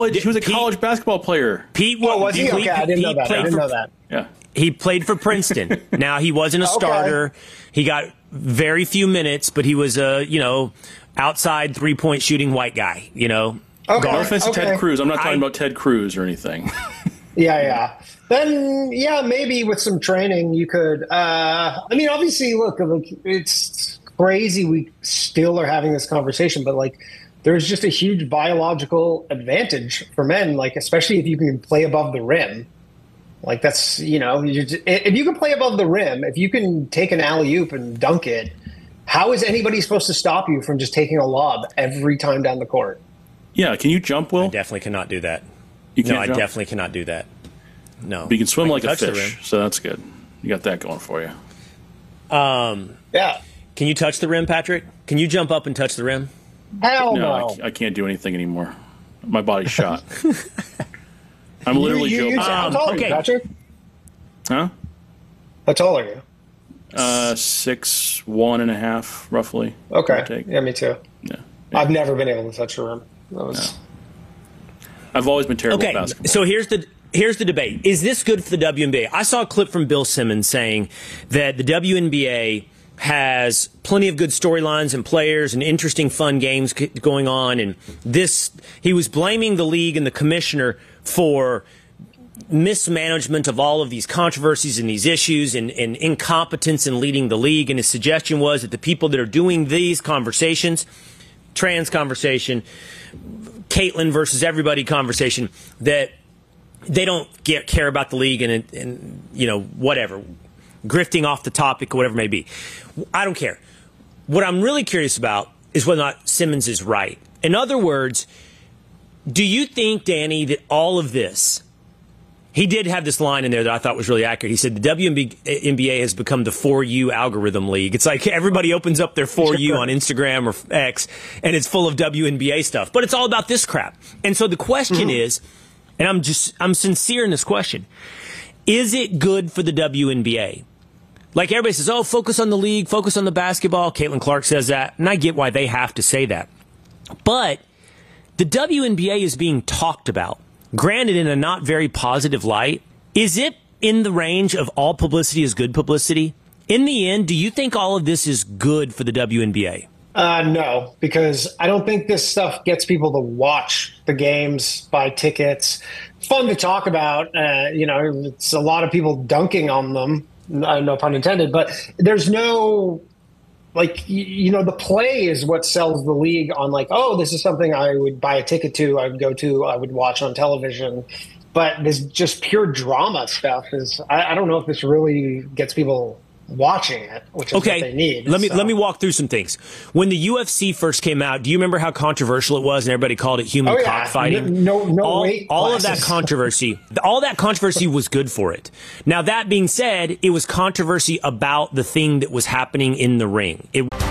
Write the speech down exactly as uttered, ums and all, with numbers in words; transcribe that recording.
He was a Pete, college basketball player. Pete, Oh, was he? Pete, Okay, I didn't Pete know that. I played didn't for, know that. Yeah. He played for Princeton. Now, he wasn't a Okay. starter. He got very few minutes, but he was a, you know, outside three-point shooting white guy, you know. Okay. No offense to okay. Ted Cruz. I'm not talking I- about Ted Cruz or anything. Yeah, yeah. Then, yeah, maybe with some training, you could. Uh, I mean, obviously, look, like, it's crazy we still are having this conversation, but like, there's just a huge biological advantage for men, like especially if you can play above the rim. Like that's, you know, you just, if you can play above the rim, if you can take an alley oop and dunk it, how is anybody supposed to stop you from just taking a lob every time down the court? Yeah, can you jump, Will? I definitely cannot do that. You No, can't I jump? definitely cannot do that. No. But you can swim I like can a touch the fish, rim. so that's good. You got that going for you. Um, Yeah. can you touch the rim, Patrick? Can you jump up and touch the rim? Hell No, no. I, ca- I can't do anything anymore. My body's shot. I'm literally you, you, you, joking. how Um, tall are you, okay. Patrick? Huh? How tall are you? Uh, six, one and a half, roughly. Okay. give or take. Yeah, me too. Yeah. I've never been able to touch the rim. That was. I've always been terrible Okay, at basketball. so here's the here's the debate. Is this good for the W N B A? I saw a clip from Bill Simmons saying that the W N B A has plenty of good storylines and players and interesting, fun games c- going on. And this, he was blaming the league and the commissioner for mismanagement of all of these controversies and these issues and, and incompetence in leading the league. And his suggestion was that the people that are doing these conversations, trans conversation, Caitlyn versus everybody conversation, that they don't get, care about the league and, and, you know, whatever, grifting off the topic or whatever it may be. I don't care. What I'm really curious about is whether or not Simmons is right. In other words, do you think, Danny, that all of this, he did have this line in there that I thought was really accurate. He said the W N B A has become the For You algorithm league. It's like everybody opens up their For You on Instagram or X, and it's full of W N B A stuff. But it's all about this crap. And so the question mm-hmm. is, and I'm just, I'm sincere in this question, is it good for the W N B A? Like everybody says, oh, focus on the league, focus on the basketball. Caitlin Clark says that, and I get why they have to say that. But the W N B A is being talked about, granted in a not very positive light. Is it in the range of all publicity is good publicity? In the end, do you think all of this is good for the W N B A? Uh, no, because I don't think this stuff gets people to watch the games, buy tickets. It's fun to talk about. Uh, you know, it's a lot of people dunking on them. No, no pun intended. But there's no, like, you, you know, the play is what sells the league on, like, oh, this is something I would buy a ticket to, I would go to, I would watch on television. But this just pure drama stuff is, I, I don't know if this really gets people watching it, which is okay. what they need. Let me so. let me walk through some things. When the U F C first came out, do you remember how controversial it was and everybody called it human oh, yeah. cockfighting? No, no all, weight all of that classes. controversy, all that controversy was good for it. Now that being said, it was controversy about the thing that was happening in the ring. It